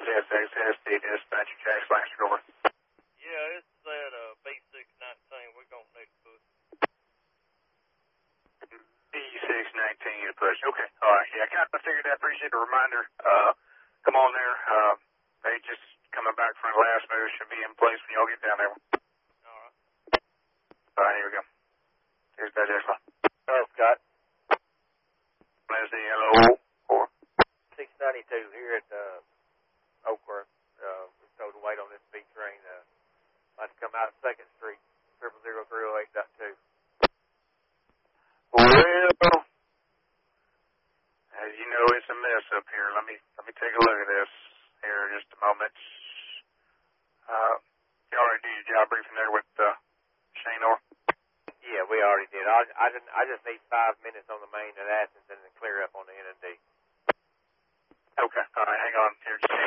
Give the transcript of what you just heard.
SXSD dispatcher, Jack Slasher, over. Yeah, it's that B619. We're going to need to push. B619 to push. Okay. All right. Yeah, I kind of figured that. Appreciate the reminder. Come on there. They just coming back from the last move. Should be in place when y'all get down there. All right. All right, here we go. Here's that Jack Slasher. Oh, Scott. There's the hello. 692 here at Oakworth. We're told to wait on this B train. About to come out of 2nd Street, 00308.2. Well, as you know, it's a mess up here. Let me take a look at this here in just a moment. You already did your job briefing there with Shane Orr? Yeah, we already did. I just need 5 minutes on the main at Athens and then clear up on the N&D. Okay. All right, hang on here.